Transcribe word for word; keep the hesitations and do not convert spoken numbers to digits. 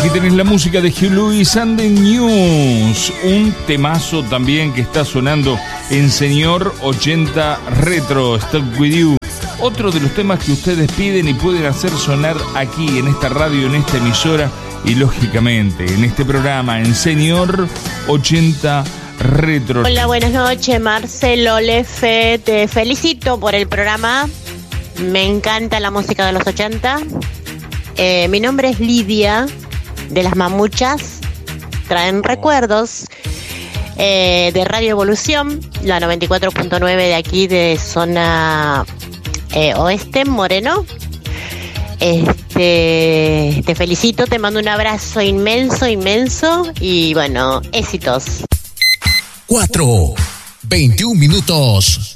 Aquí tenés la música de Hugh Lewis and the News, un temazo también que está sonando en Señor ochenta Retro, Stuck With You. Otro de los temas que ustedes piden y pueden hacer sonar aquí en esta radio, en esta emisora y lógicamente en este programa en Señor ochenta Retro. Hola, buenas noches, Marcelo Lefe, te felicito por el programa, me encanta la música de los ochenta. Eh, mi nombre es Lidia, de Las Mamuchas, traen recuerdos eh, de Radio Evolución, la noventa y cuatro punto nueve de aquí de zona eh, oeste, Moreno. Este, te felicito, te mando un abrazo inmenso, inmenso y bueno, éxitos. Cuatro, veintiún minutos.